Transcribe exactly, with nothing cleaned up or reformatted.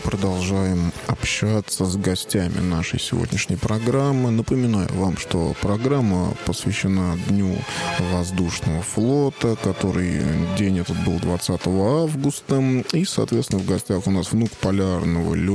продолжаем общаться с гостями нашей сегодняшней программы. Напоминаю вам, что программа посвящена Дню воздушного флота, который день этот был двадцатого августа. И, соответственно, в гостях у нас внук полярного